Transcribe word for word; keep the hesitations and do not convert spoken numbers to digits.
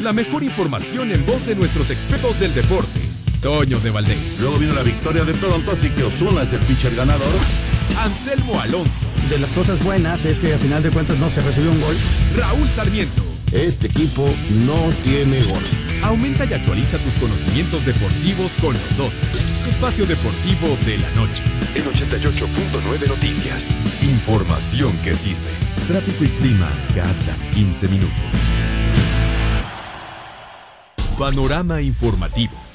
La mejor información en voz de nuestros expertos del deporte. Toño de Valdés. Luego vino la victoria de Toronto, así que Ozuna es el pitcher ganador. Anselmo Alonso. De las cosas buenas es que a final de cuentas no se recibió un gol. Raúl Sarmiento. Este equipo no tiene gol. Aumenta y actualiza tus conocimientos deportivos con nosotros. Espacio Deportivo de la Noche. En ochenta y ocho punto nueve Noticias. Información que sirve. Tráfico y clima cada quince minutos. Panorama informativo.